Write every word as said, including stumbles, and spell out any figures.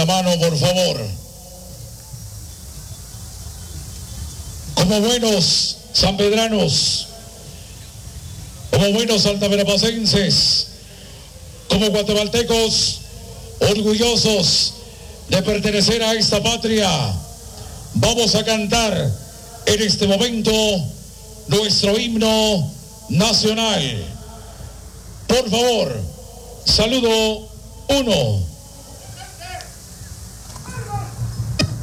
la mano, por favor. Como buenos sanpedranos, como buenos altaverapacenses, como guatemaltecos orgullosos de pertenecer a esta patria, vamos a cantar en este momento nuestro himno nacional. Por favor, saludo uno.